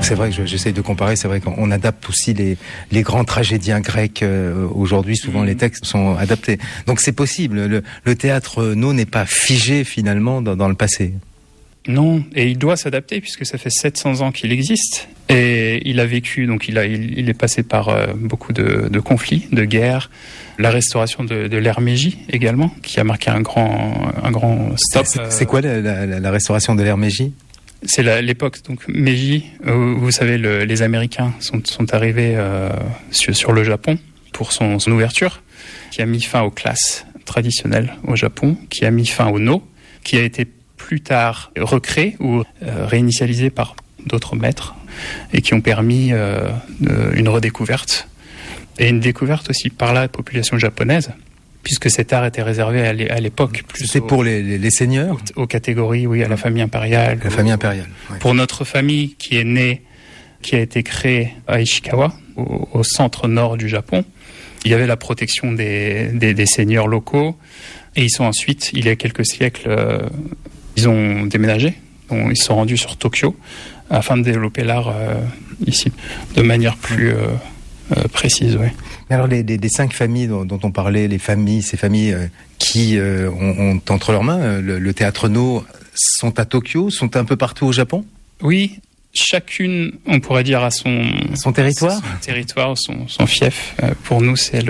c'est vrai que j'essaye de comparer, c'est vrai qu'on adapte aussi les grands tragédiens grecs. Aujourd'hui, souvent les textes sont adaptés. Donc c'est possible, le théâtre No n'est pas figé finalement dans le passé. Non, et il doit s'adapter puisque ça fait 700 ans qu'il existe. Et il a vécu, donc il est passé par beaucoup de conflits, de guerres, la restauration de l'ère Meiji également, qui a marqué un grand stop. C'est quoi la restauration de l'ère Meiji ? C'est l'époque, donc Meiji, où vous savez, les Américains sont arrivés sur le Japon pour son ouverture, qui a mis fin aux classes traditionnelles au Japon, qui a mis fin au No, qui a été plus tard recréé ou réinitialisé par d'autres maîtres et qui ont permis une redécouverte et une découverte aussi par la population japonaise, puisque cet art était réservé à l'époque. C'est pour les seigneurs, aux catégories, oui, à la famille impériale. La famille impériale. Ouais. Pour notre famille qui a été créée à Ishikawa, au centre nord du Japon, il y avait la protection des seigneurs locaux et ils sont ensuite, il y a quelques siècles, ils ont déménagé, ils se sont rendus sur Tokyo afin de développer l'art ici de manière plus précise. Ouais. Mais alors les 5 familles dont on parlait, ces familles qui ont entre leurs mains le théâtre No, sont à Tokyo, sont un peu partout au Japon ? Oui, chacune, on pourrait dire, à son territoire, son fief. Pour nous, c'est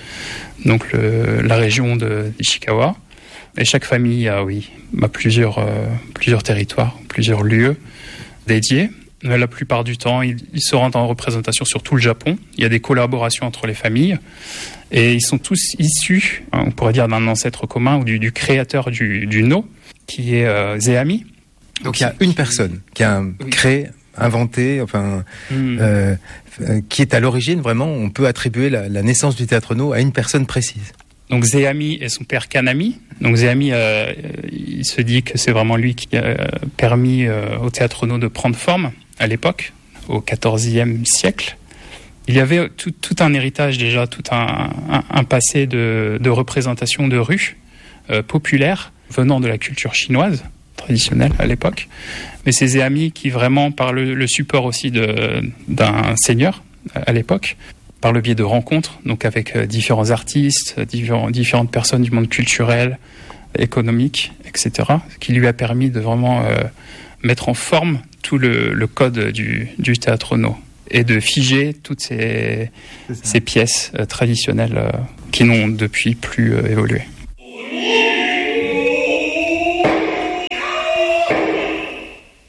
la région d'Ishikawa. Et chaque famille a plusieurs territoires, plusieurs lieux dédiés. Mais la plupart du temps, ils se rendent en représentation sur tout le Japon. Il y a des collaborations entre les familles. Et ils sont tous issus, on pourrait dire, d'un ancêtre commun ou du créateur du No, qui est Zeami. Donc il y a une personne qui a créé, inventé, qui est à l'origine, vraiment, on peut attribuer la naissance du théâtre No à une personne précise. Donc Zeami et son père Kanami. Donc Zeami, il se dit que c'est vraiment lui qui a permis au théâtre No de prendre forme à l'époque, au XIVe siècle. Il y avait tout un héritage déjà, tout un passé de représentation de rue populaire venant de la culture chinoise traditionnelle à l'époque. Mais c'est Zeami qui vraiment, par le support aussi d'un seigneur à l'époque, par le biais de rencontres, donc avec différents artistes, différentes personnes du monde culturel, économique, etc., qui lui a permis de vraiment mettre en forme tout le code du théâtre No et de figer toutes ces pièces traditionnelles qui n'ont depuis plus évolué.